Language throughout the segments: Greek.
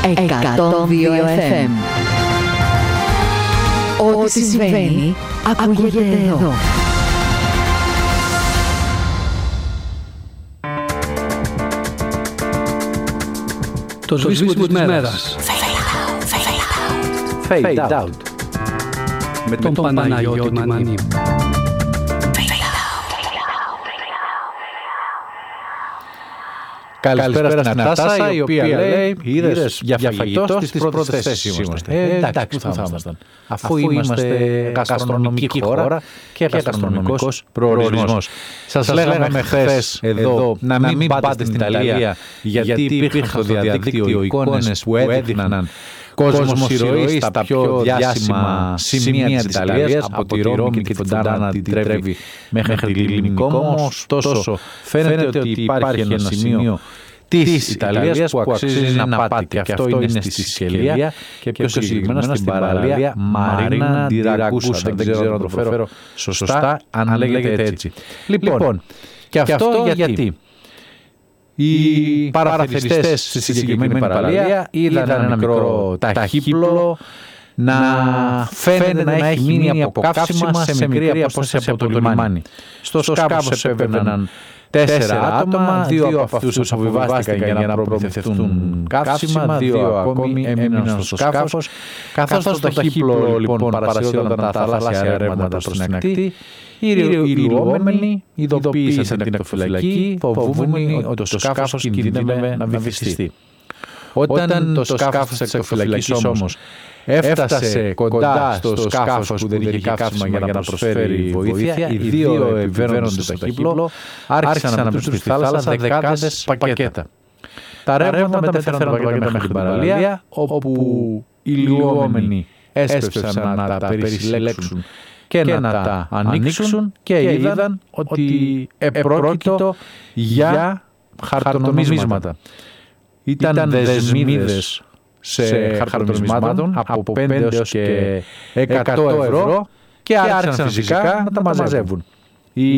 102 FM. Ό,τι συμβαίνει, ακούγεται εδώ. Το σβήσιμο της μέρας. Fade out. Με τον Παναγιώτη Μανί. Καλησπέρα στην Νατάσα, η οποία λέει: είδες για φαγητό στις πρώτες θέσεις είμαστε. Εντάξει, πού θα ήμασταν. Αφού είμαστε γαστρονομική χώρα και γαστρονομικός προορισμός. Σας λέγαμε χθες εδώ να μην πάτε στην Ιταλία, γιατί υπήρχαν στο διαδίκτυο εικόνες που έδειχναν κόσμος ηρωής στα πιο διάσημα σημεία της Ιταλίας, από τη Ρώμη και τη Φοντάνα την τρέβει μέχρι τη Λιμνικό. Όμως, τόσο φαίνεται ότι υπάρχει ένα σημείο της Ιταλίας που αξίζει να πάτε, και αυτό είναι στη Σικελία και πιο συγκεκριμένα στην παραλία Μαρίνα ντι Ραγκούσα. Δεν ξέρω να το φέρω σωστά, αν λέγεται έτσι. Λοιπόν, και αυτό γιατί? Οι παραθεριστές στη συγκεκριμένη παραλία είδαν ένα μικρό ταχύπλο να φαίνεται να έχει μείνει από καύσιμα σε μικρή απόσταση από το λιμάνι. Στο σκάφος έπαιρναν 4 άτομα, 2 από αυτούς αποβιβάστηκαν για να προμηθευτούν καύσιμα, 2 ακόμη έμειναν στο σκάφος. Καθώς το ταχύπλο λοιπόν παρασύρονταν τα θαλάσσια ρεύματα προς την ακτή, οι λουόμενοι ειδοποίησαν την ακτοφυλακή, φοβούμενοι ότι το σκάφος κινδύνευε να βυθιστεί. Όταν το σκάφος της ακτοφυλακής όμως έφτασε κοντά στο σκάφος που δεν είχε καύσιμα για να προσφέρει βοήθεια, οι 2 επιβαίνοντες στο ταχύπλο άρχισαν να πετούν στη θάλασσα δεκάδες πακέτα. Τα ρεύματα μετέφεραν τα πακέτα μέχρι την παραλία, όπου οι λουόμενοι έσπευσαν να τα περισυλλέξουν και να τα ανοίξουν και είδαν ότι επρόκειτο για χαρτονομίσματα. Ήταν δεσμίδες σε χαρτονομισμάτων από 5 έως και 100 ευρώ και άρχισαν φυσικά να τα μαζεύουν. Οι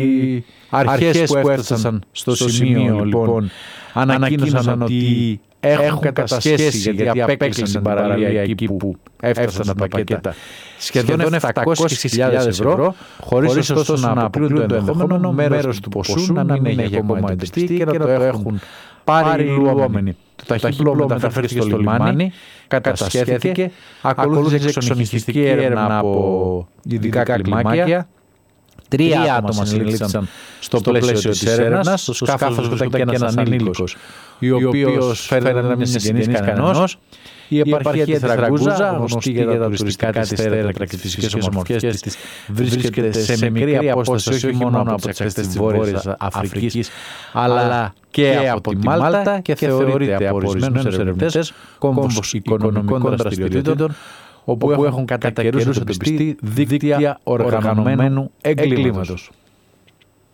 αρχές που έφτασαν στο σημείο λοιπόν ανακοίνωσαν ότι έχουν κατασχέσει, γιατί απέκλεισαν την παραλία εκεί που έφτασαν τα πακέτα, σχεδόν 700.000 ευρώ, χωρίς ωστόσο να αποκλείουν το ενδεχόμενο μέρος του ποσού να μην έχει ακόμα εντοπιστεί και να το έχουν πάρει οι λουόμενοι. Το ταχύπλο μεταφέρθηκε στο λιμάνι, κατασχέθηκε, ακολούθησε εξονυχιστική έρευνα από ειδικά κλιμάκια. 3 άτομα συνελήφθησαν στο πλαίσιο της έρευνας. Στο σκάφος βρισκόταν και ένας ανήλικος, ο οποίος φαίνεται να μην είναι συγγενής κανενός. Η επαρχία της Ραγκούζα, γνωστή για τα τουριστικά της έδρα και τις φυσικές ομορφιές της, βρίσκεται σε μικρή απόσταση όχι μόνο από τις ακτές της Βόρειας Αφρικής, αλλά και από τη Μάλτα, και θεωρείται από ορισμένους ερευνητές κόμβος οικονομικών δραστηριοτήτων, όπου έχουν κατά καιρούς εντοπιστεί δίκτυα οργανωμένου εγκλήματος.